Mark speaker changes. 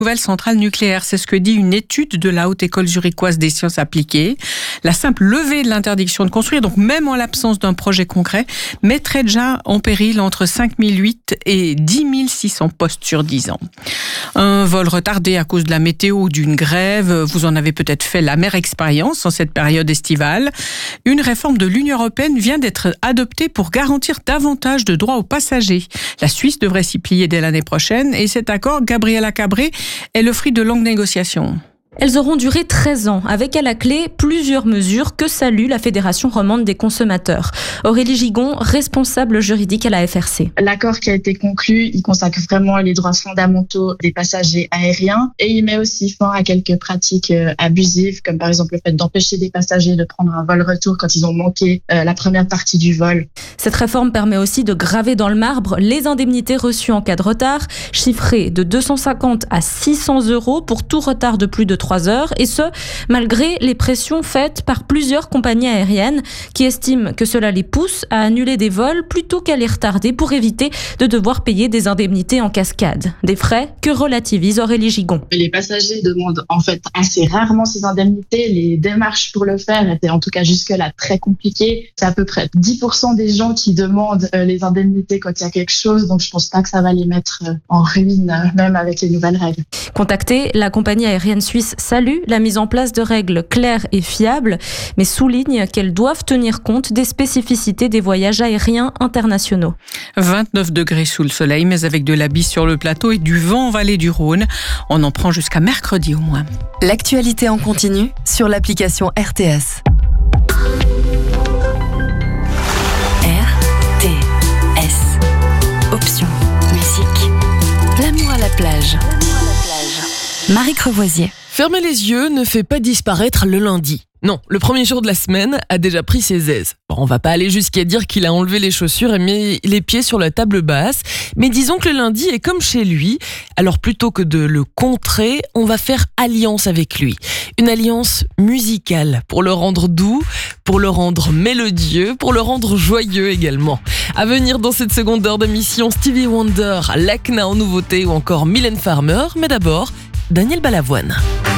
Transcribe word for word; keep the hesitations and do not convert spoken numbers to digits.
Speaker 1: nouvelle centrale nucléaire. C'est ce que dit une étude de la Haute École zurichoise des sciences appliquées. La simple levée de l'interdiction de construire, donc même en l'absence d'un projet concret, mettrait déjà en péril entre cinq mille huit et dix mille six cents postes sur dix ans. Un vol retardé à cause de la météo ou d'une grève, vous en avez peut-être fait l'amère expérience en cette période estivale. Une réforme de l'Union européenne vient d'être adoptée pour garantir davantage de droits aux passagers. La Suisse devrait s'y plier dès l'année prochaine et cet accord, Gabriela Cabré, est le fruit de longues négociations.
Speaker 2: Elles auront duré treize ans, avec à la clé plusieurs mesures que salue la Fédération romande des consommateurs. Aurélie Gigon, responsable juridique à la F R C.
Speaker 3: L'accord qui a été conclu, il consacre vraiment les droits fondamentaux des passagers aériens et il met aussi fin à quelques pratiques abusives, comme par exemple le fait d'empêcher des passagers de prendre un vol retour quand ils ont manqué la première partie du vol.
Speaker 2: Cette réforme permet aussi de graver dans le marbre les indemnités reçues en cas de retard, chiffrées de deux cent cinquante à six cents euros pour tout retard de plus de trois heures, et ce, malgré les pressions faites par plusieurs compagnies aériennes qui estiment que cela les pousse à annuler des vols plutôt qu'à les retarder pour éviter de devoir payer des indemnités en cascade. Des frais que relativise Aurélie Gigon.
Speaker 3: Les passagers demandent en fait assez rarement ces indemnités. Les démarches pour le faire étaient en tout cas jusque-là très compliquées. C'est à peu près dix pour cent des gens qui demandent les indemnités quand il y a quelque chose, donc je pense pas que ça va les mettre en ruine, même avec les nouvelles règles.
Speaker 2: Contactée, la compagnie aérienne suisse salue la mise en place de règles claires et fiables, mais souligne qu'elles doivent tenir compte des spécificités des voyages aériens internationaux.
Speaker 1: vingt-neuf degrés sous le soleil, mais avec de la bise sur le plateau et du vent en vallée du Rhône. On en prend jusqu'à mercredi au moins.
Speaker 4: L'actualité en continu sur l'application R T S. R T S. Option musique. L'amour à la plage. Marie Crevoisier.
Speaker 5: Fermer les yeux ne fait pas disparaître le lundi. Non, le premier jour de la semaine a déjà pris ses aises. Bon, on va pas aller jusqu'à dire qu'il a enlevé les chaussures et mis les pieds sur la table basse, mais disons que le lundi est comme chez lui. Alors plutôt que de le contrer, on va faire alliance avec lui. Une alliance musicale pour le rendre doux, pour le rendre mélodieux, pour le rendre joyeux également. À venir dans cette seconde heure d'émission, Stevie Wonder, Lacna en nouveauté ou encore Mylène Farmer, mais d'abord, Daniel Balavoine.